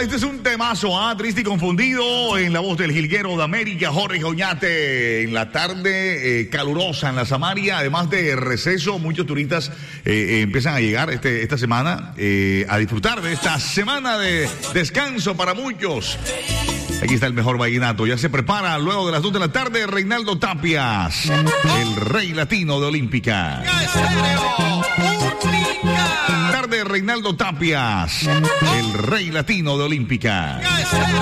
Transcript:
este es un temazo, triste y confundido, en la voz del jilguero de América, Jorge Oñate. En la tarde calurosa en la Samaria, además de receso, muchos turistas empiezan a llegar esta semana a disfrutar de esta semana de descanso para muchos. Aquí está el mejor vallenato. Ya se prepara luego de las 2 de la tarde Reinaldo Tapias, el rey latino de Olímpica. Tarde Reinaldo Tapias, el rey latino de Olímpica.